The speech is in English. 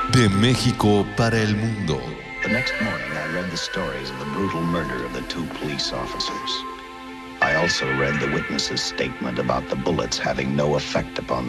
De México para el mundo. The next morning, I read the stories of the brutal murder of the two police officers. I also read the witness's statement about the bullets having no effect upon